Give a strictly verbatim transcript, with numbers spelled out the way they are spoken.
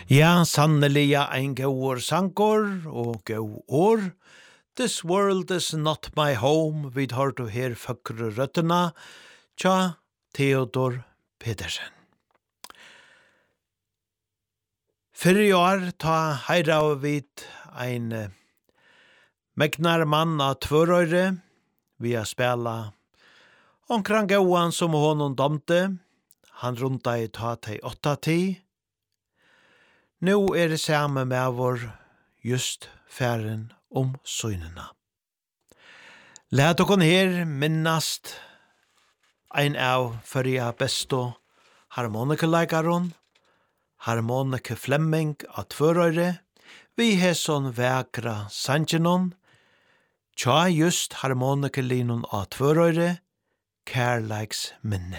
Ja, sannelig ein gauur sankor og gau år. This world is not my home. Vi har du her føkre røttena. Tja, Theodor Pedersen. Fyrre i år ta heira av vid ein uh, megnar mann av tvørøyre. Vi har spela omkring gauan som honom domte. Han rundt i ta til åtta ti. Nå er det samme med vår just færen om søgnene. Læt dere her minnast ein av førja besto harmonikaleikaron, harmonike Flemming av tvørøyre, vi har sånn vekra sangenon, tja just harmonikalinon av tvørøyre, kærleiks minne.